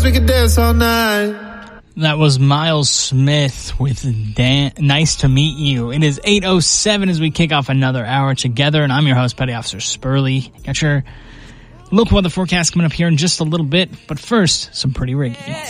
we could dance all night. That was Miles Smith with Nice to Meet You. It is 8:07 as we kick off another hour together, and I'm your host, Petty Officer Spurley. Got your local weather forecast coming up here in just a little bit, but first, some Pretty Riggy.